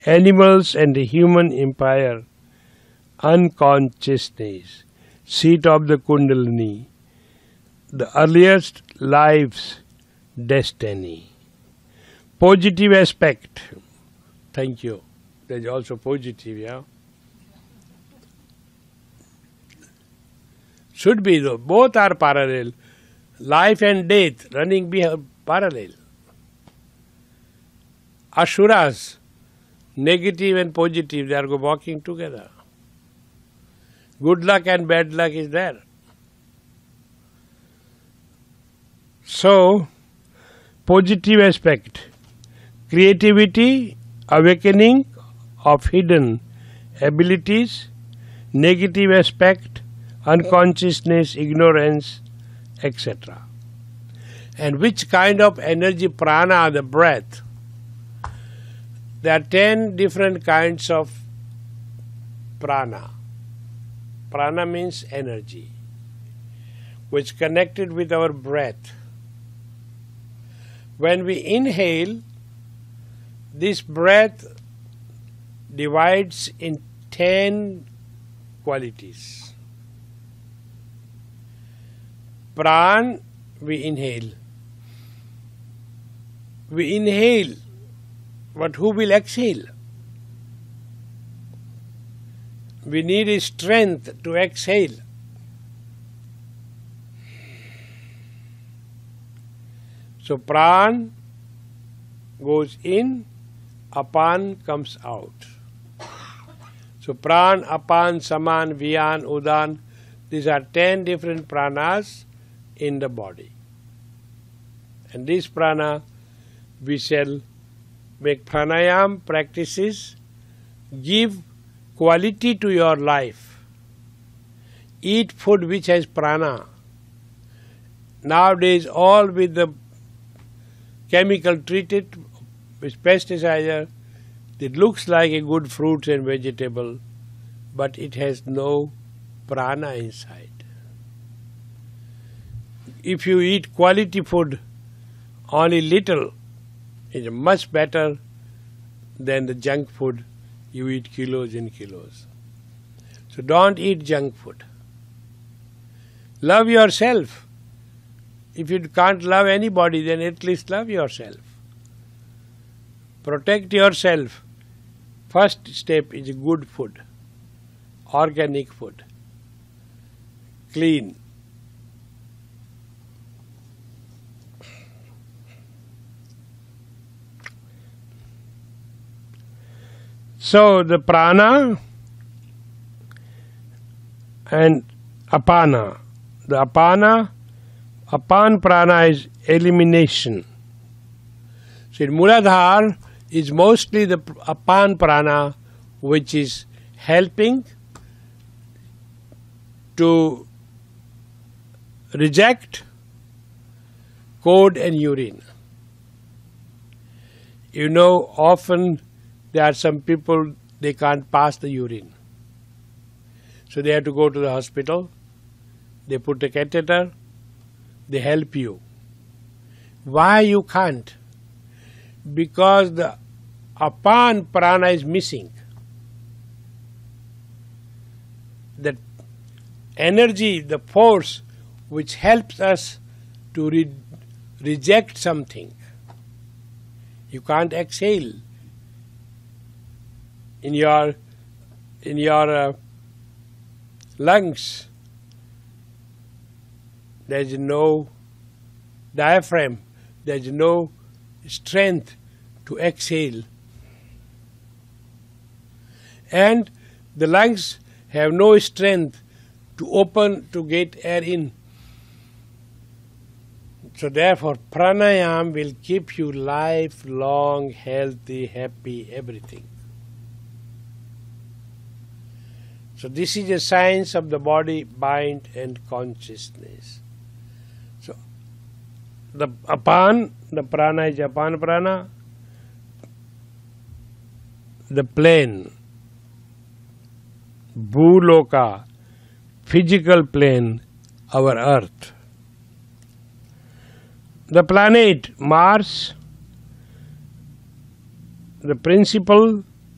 Animals and the human empire, unconsciousness, seat of the Kundalini, the earliest life's destiny. Positive aspect. Thank you. There's also positive, yeah? Should be though. Both are parallel. Life and death running parallel. Asuras, negative and positive, they are walking together. Good luck and bad luck is there. So, positive aspect, creativity, awakening of hidden abilities, negative aspect, unconsciousness, ignorance, etc. And which kind of energy? Prana, the breath. There are 10 different kinds of prana. Prana means energy, which is connected with our breath. When we inhale, this breath divides in 10 qualities. Pran, we inhale. We inhale, but who will exhale? We need a strength to exhale. So pran goes in, apan comes out. So pran, apan, saman, vyan, udan, these are 10 different pranas in the body. And this prana we shall make pranayam practices, give quality to your life. Eat food which has prana. Nowadays all with the chemical treated with pesticide, it looks like a good fruit and vegetable, but it has no prana inside. If you eat quality food, only little, is much better than the junk food. You eat kilos and kilos. So don't eat junk food. Love yourself. If you can't love anybody, then at least love yourself. Protect yourself. First step is good food, organic food, clean. So the prana and apana. The apan prana is elimination. So in Muladhara is mostly the apan prana which is helping to reject code and urine. You know, often there are some people, they can't pass the urine. So they have to go to the hospital, they put a catheter, they help you. Why you can't? Because the apan prana is missing. That energy, the force which helps us to reject something. You can't exhale. In your lungs, there is no diaphragm, there is no strength to exhale. And the lungs have no strength to open to get air in. So therefore, pranayam will keep you lifelong, healthy, happy, everything. So this is a science of the body, mind and consciousness. So the apan, the prana is apan prana, the plane, bhuloka, physical plane, our earth. The planet, Mars, the principal